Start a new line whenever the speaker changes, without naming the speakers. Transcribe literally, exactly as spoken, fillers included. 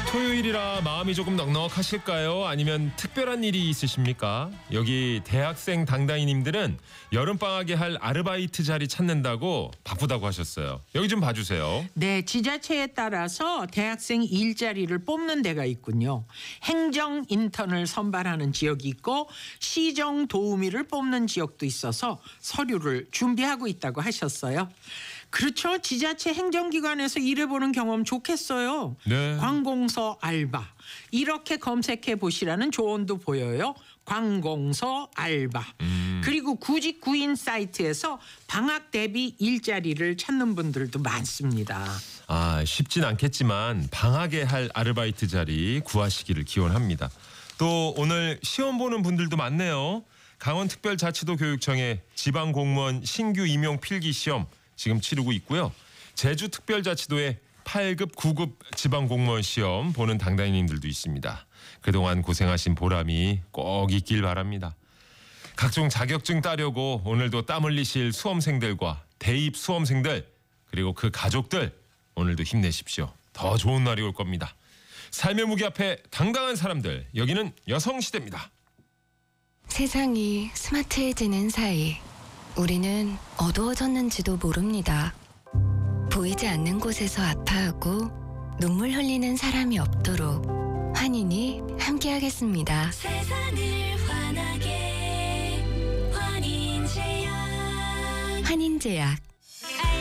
토요일이라 마음이 조금 넉넉하실까요? 아니면 특별한 일이 있으십니까? 여기 대학생 당당이님들은 여름방학에 할 아르바이트 자리 찾는다고 바쁘다고 하셨어요. 여기 좀 봐주세요.
네, 지자체에 따라서 대학생 일자리를 뽑는 데가 있군요. 행정 인턴을 선발하는 지역이 있고 시정 도우미를 뽑는 지역도 있어서 서류를 준비하고 있다고 하셨어요. 그렇죠. 지자체 행정기관에서 일해보는 경험 좋겠어요.
네.
관공서 알바 이렇게 검색해 보시라는 조언도 보여요. 관공서 알바.
음.
그리고 구직 구인 사이트에서 방학 대비 일자리를 찾는 분들도 많습니다.
아, 쉽진 않겠지만 방학에 할 아르바이트 자리 구하시기를 기원합니다. 또 오늘 시험 보는 분들도 많네요. 강원특별자치도 교육청의 지방공무원 신규 임용 필기 시험 지금 치르고 있고요. 제주특별자치도의 팔 급, 구 급 지방공무원 시험 보는 당당이님들도 있습니다. 그동안 고생하신 보람이 꼭 있길 바랍니다. 각종 자격증 따려고 오늘도 땀 흘리실 수험생들과 대입 수험생들 그리고 그 가족들 오늘도 힘내십시오. 더 좋은 날이 올 겁니다. 삶의 무게 앞에 당당한 사람들, 여기는 여성시대입니다.
세상이 스마트해지는 사이 우리는 어두워졌는지도 모릅니다. 보이지 않는 곳에서 아파하고 눈물 흘리는 사람이 없도록 환인이 함께하겠습니다.
세상을 환하게 환인제약
환인제약